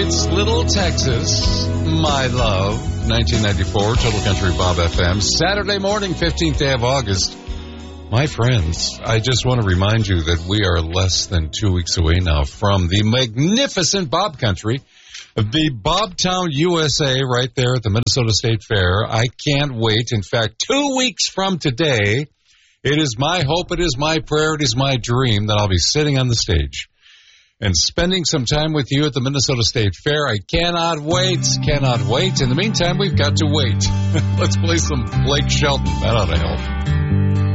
It's Little Texas, my love, 1994, Total Country Bob FM, Saturday morning, 15th day of August. My friends, I just want to remind you that we are less than 2 weeks away now from the magnificent Bob Country, the Bobtown, USA, right there at the Minnesota State Fair. I can't wait. In fact, 2 weeks from today, it is my hope, it is my prayer, it is my dream that I'll be sitting on the stage and spending some time with you at the Minnesota State Fair. I cannot wait, cannot wait. In the meantime, we've got to wait. Let's play some Blake Shelton. That ought to help.